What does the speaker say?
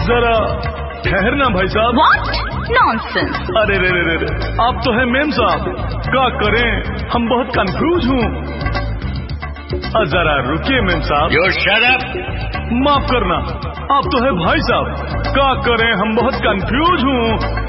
जरा ठहरना भाई साहब। What nonsense! अरे रे रे रे, आप तो है मेम साहब, क्या करें, हम बहुत कंफ्यूज हूँ। जरा रुकिए मेम साहब। You shut up! माफ करना, आप तो है भाई साहब, क्या करें, हम बहुत कंफ्यूज हूँ।